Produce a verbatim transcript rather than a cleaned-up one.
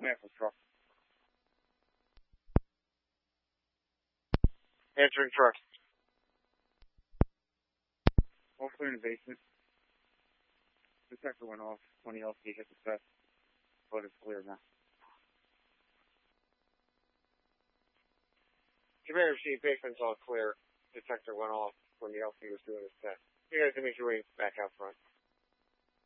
Sample truck. Answering truck. All clear in the basement. Detector went off when the L C hit the set, but it's clear now. Commander Chief, basement's all clear. Detector went off when the L C was doing his test. You guys can make your way back out front.